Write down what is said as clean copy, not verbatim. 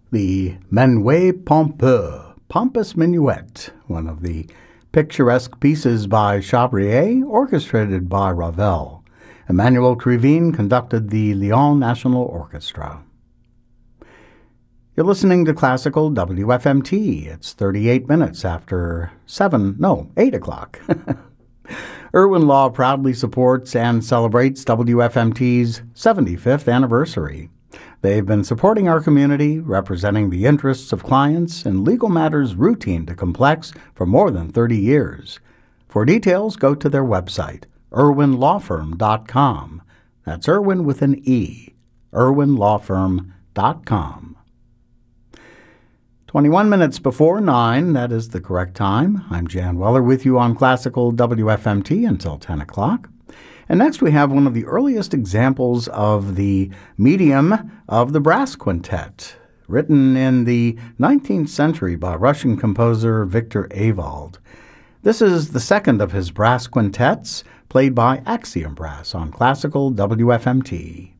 the Menuet Pompeux, Pompous Minuet, one of the picturesque pieces by Chabrier, orchestrated by Ravel. Emmanuel Krivine conducted the Lyon National Orchestra. You're listening to Classical WFMT. It's 38 minutes after 8 o'clock. Irwin Law proudly supports and celebrates WFMT's 75th anniversary. They've been supporting our community, representing the interests of clients in legal matters routine to complex for more than 30 years. For details, go to their website, irwinlawfirm.com. That's Irwin with an E, irwinlawfirm.com. 21 minutes before 9, that is the correct time. I'm Jan Weller with you on Classical WFMT until 10 o'clock. And next we have one of the earliest examples of the medium of the brass quintet, written in the 19th century by Russian composer Victor Ewald. This is the second of his brass quintets, played by Axiom Brass on Classical WFMT.